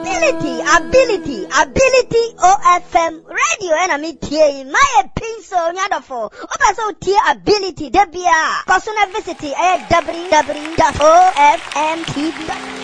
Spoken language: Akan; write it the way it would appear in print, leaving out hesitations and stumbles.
ability OFM radio and I'm here my pencil nyadofo oba so tie ability debia kosona visit www.ofmtv.com